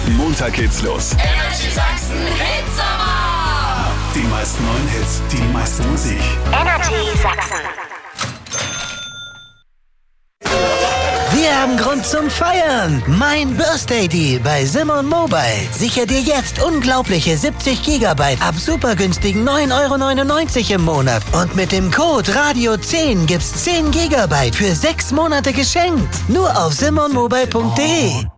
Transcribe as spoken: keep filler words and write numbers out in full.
Montag geht's los. Energy Sachsen Hitsommer. Die meisten neuen Hits, die meiste Musik. Energy Sachsen. Wir haben Grund zum Feiern. Mein Birthday Deal bei Simon Mobile. Sicher dir jetzt unglaubliche siebzig Gigabyte ab super günstigen neun Euro neunundneunzig im Monat. Und mit dem Code Radio zehn gibt's zehn Gigabyte für sechs Monate geschenkt. Nur auf simon mobile punkt de.